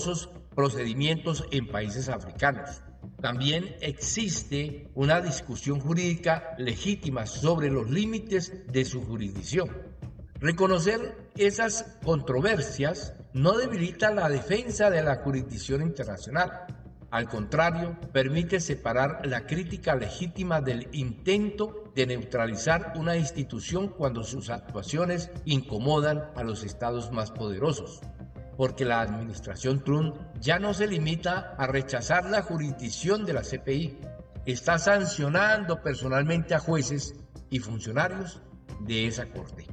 procedimientos en países africanos. También existe una discusión jurídica legítima sobre los límites de su jurisdicción. Reconocer esas controversias no debilita la defensa de la jurisdicción internacional. Al contrario, permite separar la crítica legítima del intento de neutralizar una institución cuando sus actuaciones incomodan a los estados más poderosos. Porque la administración Trump ya no se limita a rechazar la jurisdicción de la CPI, está sancionando personalmente a jueces y funcionarios de esa corte.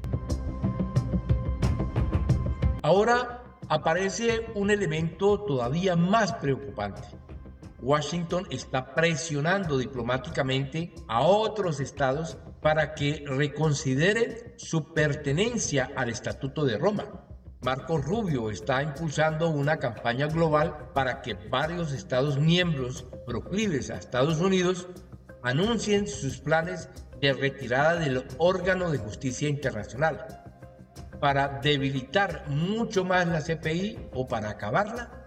Ahora aparece un elemento todavía más preocupante. Washington está presionando diplomáticamente a otros estados para que reconsideren su pertenencia al Estatuto de Roma. Marco Rubio está impulsando una campaña global para que varios estados miembros proclives a Estados Unidos anuncien sus planes de retirada del órgano de justicia internacional, para debilitar mucho más la CPI o para acabarla.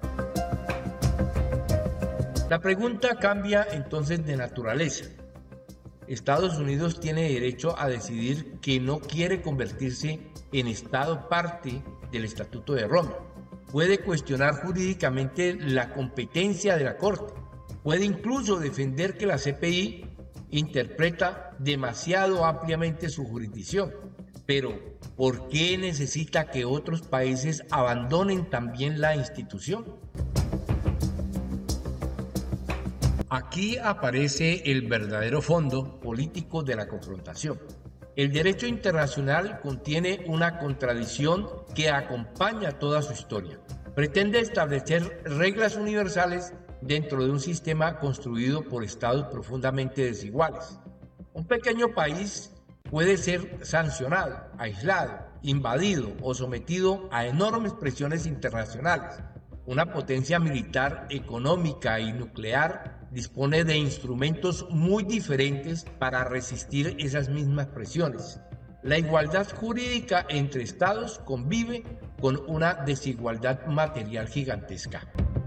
La pregunta cambia entonces de naturaleza. Estados Unidos tiene derecho a decidir que no quiere convertirse en Estado parte del Estatuto de Roma. Puede cuestionar jurídicamente la competencia de la Corte. Puede incluso defender que la CPI interpreta demasiado ampliamente su jurisdicción. Pero, ¿por qué necesita que otros países abandonen también la institución? Aquí aparece el verdadero fondo político de la confrontación. El derecho internacional contiene una contradicción que acompaña toda su historia. Pretende establecer reglas universales dentro de un sistema construido por estados profundamente desiguales. Un pequeño país puede ser sancionado, aislado, invadido o sometido a enormes presiones internacionales. Una potencia militar, económica y nuclear dispone de instrumentos muy diferentes para resistir esas mismas presiones. La igualdad jurídica entre estados convive con una desigualdad material gigantesca.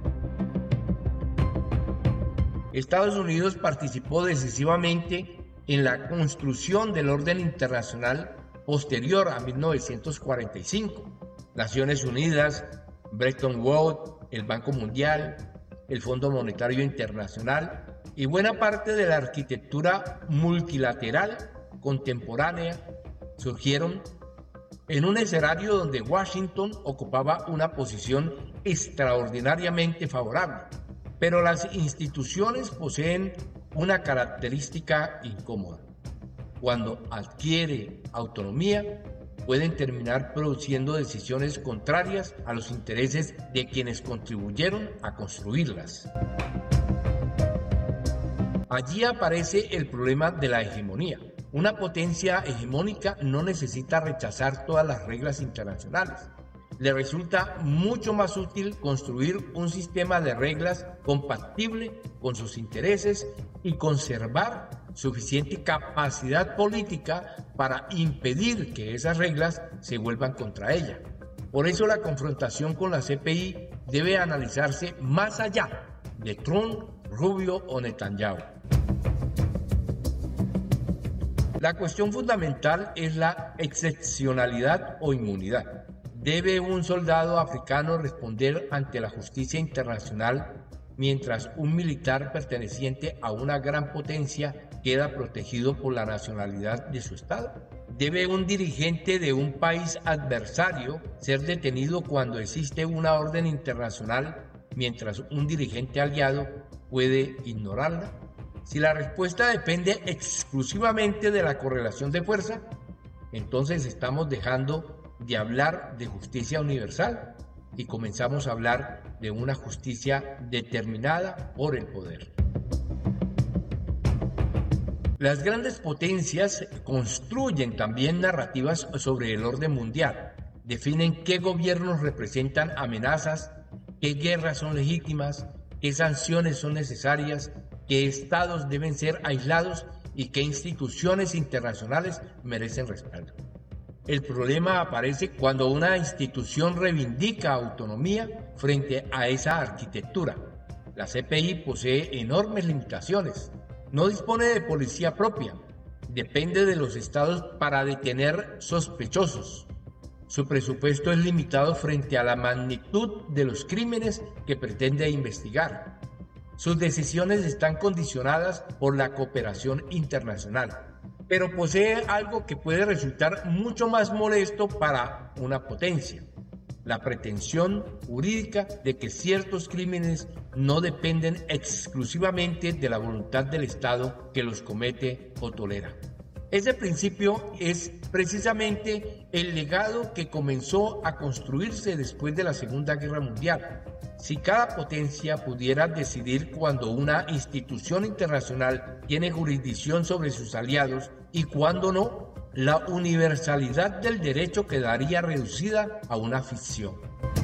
Estados Unidos participó decisivamente en la construcción del orden internacional posterior a 1945. Naciones Unidas, Bretton Woods, el Banco Mundial, el Fondo Monetario Internacional y buena parte de la arquitectura multilateral contemporánea surgieron en un escenario donde Washington ocupaba una posición extraordinariamente favorable. Pero las instituciones poseen una característica incómoda. Cuando adquiere autonomía, pueden terminar produciendo decisiones contrarias a los intereses de quienes contribuyeron a construirlas. Allí aparece el problema de la hegemonía. Una potencia hegemónica no necesita rechazar todas las reglas internacionales. Le resulta mucho más útil construir un sistema de reglas compatible con sus intereses y conservar suficiente capacidad política para impedir que esas reglas se vuelvan contra ella. Por eso la confrontación con la CPI debe analizarse más allá de Trump, Rubio o Netanyahu. La cuestión fundamental es la excepcionalidad o inmunidad. ¿Debe un soldado africano responder ante la justicia internacional mientras un militar perteneciente a una gran potencia queda protegido por la nacionalidad de su estado? ¿Debe un dirigente de un país adversario ser detenido cuando existe una orden internacional mientras un dirigente aliado puede ignorarla? Si la respuesta depende exclusivamente de la correlación de fuerza, entonces estamos dejando de hablar de justicia universal y comenzamos a hablar de una justicia determinada por el poder. Las grandes potencias construyen también narrativas sobre el orden mundial, definen qué gobiernos representan amenazas, qué guerras son legítimas, qué sanciones son necesarias, qué estados deben ser aislados y qué instituciones internacionales merecen respaldo. El problema aparece cuando una institución reivindica autonomía frente a esa arquitectura. La CPI posee enormes limitaciones. No dispone de policía propia. Depende de los estados para detener sospechosos. Su presupuesto es limitado frente a la magnitud de los crímenes que pretende investigar. Sus decisiones están condicionadas por la cooperación internacional, pero posee algo que puede resultar mucho más molesto para una potencia: la pretensión jurídica de que ciertos crímenes no dependen exclusivamente de la voluntad del Estado que los comete o tolera. Ese principio es precisamente el legado que comenzó a construirse después de la Segunda Guerra Mundial. Si cada potencia pudiera decidir cuándo una institución internacional tiene jurisdicción sobre sus aliados y cuándo no, la universalidad del derecho quedaría reducida a una ficción.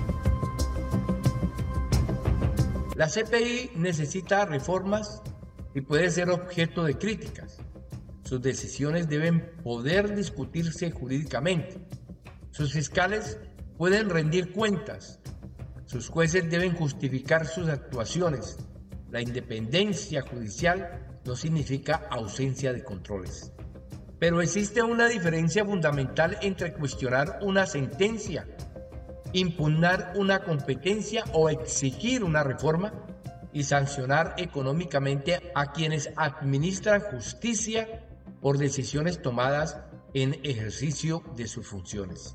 La CPI necesita reformas y puede ser objeto de críticas. Sus decisiones deben poder discutirse jurídicamente. Sus fiscales pueden rendir cuentas. Sus jueces deben justificar sus actuaciones. La independencia judicial no significa ausencia de controles. Pero existe una diferencia fundamental entre cuestionar una sentencia, impugnar una competencia o exigir una reforma y sancionar económicamente a quienes administran justicia por decisiones tomadas en ejercicio de sus funciones.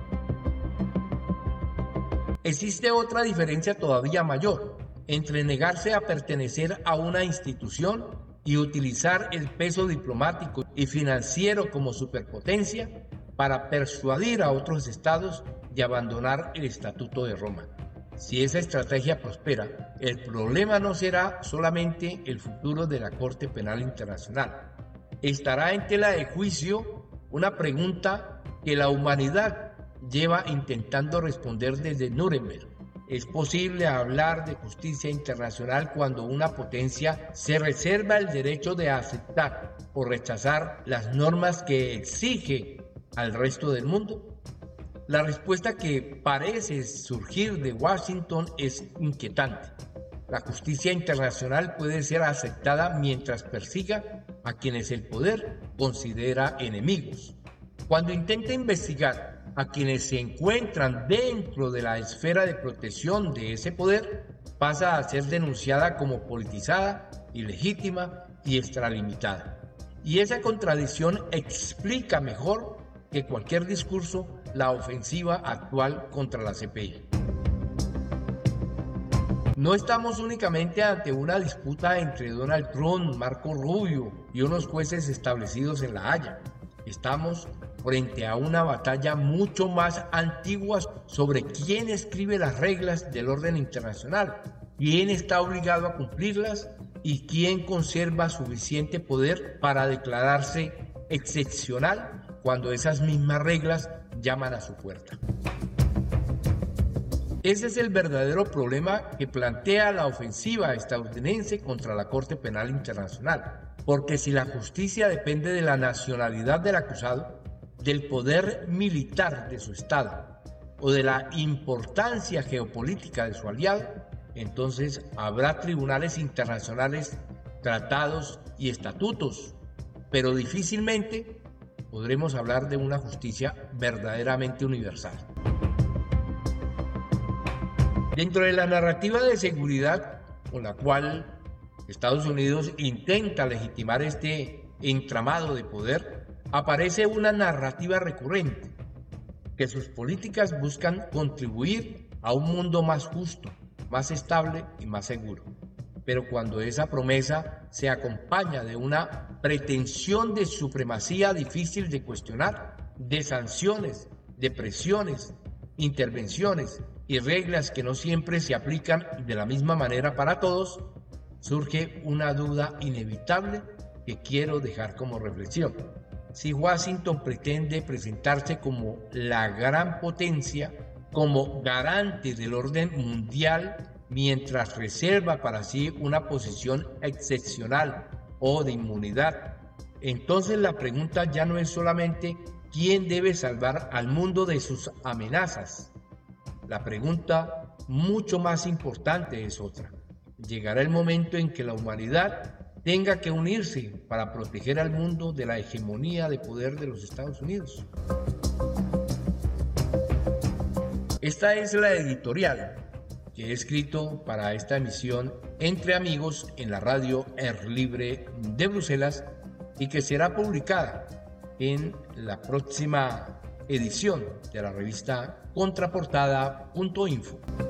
Existe otra diferencia todavía mayor entre negarse a pertenecer a una institución y utilizar el peso diplomático y financiero como superpotencia para persuadir a otros estados de abandonar el Estatuto de Roma. Si esa estrategia prospera, el problema no será solamente el futuro de la Corte Penal Internacional. Estará en tela de juicio una pregunta que la humanidad lleva intentando responder desde Nuremberg. ¿Es posible hablar de justicia internacional cuando una potencia se reserva el derecho de aceptar o rechazar las normas que exige al resto del mundo? La respuesta que parece surgir de Washington es inquietante. La justicia internacional puede ser aceptada mientras persiga a quienes el poder considera enemigos. Cuando intenta investigar a quienes se encuentran dentro de la esfera de protección de ese poder, pasa a ser denunciada como politizada, ilegítima y extralimitada. Y esa contradicción explica mejor que cualquier discurso la ofensiva actual contra la CPI. No estamos únicamente ante una disputa entre Donald Trump, Marco Rubio y unos jueces establecidos en La Haya. Estamos frente a una batalla mucho más antigua sobre quién escribe las reglas del orden internacional, quién está obligado a cumplirlas y quién conserva suficiente poder para declararse excepcional cuando esas mismas reglas llaman a su puerta. Ese es el verdadero problema que plantea la ofensiva estadounidense contra la Corte Penal Internacional, porque si la justicia depende de la nacionalidad del acusado, del poder militar de su estado o de la importancia geopolítica de su aliado, entonces habrá tribunales internacionales, tratados y estatutos, pero difícilmente podremos hablar de una justicia verdaderamente universal. Dentro de la narrativa de seguridad con la cual Estados Unidos intenta legitimar este entramado de poder, aparece una narrativa recurrente, que sus políticas buscan contribuir a un mundo más justo, más estable y más seguro. Pero cuando esa promesa se acompaña de una pretensión de supremacía difícil de cuestionar, de sanciones, de presiones, intervenciones y reglas que no siempre se aplican de la misma manera para todos, surge una duda inevitable que quiero dejar como reflexión. Si Washington pretende presentarse como la gran potencia, como garante del orden mundial, mientras reserva para sí una posición excepcional o de inmunidad, entonces la pregunta ya no es solamente quién debe salvar al mundo de sus amenazas. La pregunta mucho más importante es otra. Llegará el momento en que la humanidad tenga que unirse para proteger al mundo de la hegemonía de poder de los Estados Unidos. Esta es la editorial que he escrito para esta emisión Entre Amigos en la radio Air Libre de Bruselas y que será publicada en la próxima edición de la revista Contraportada.info.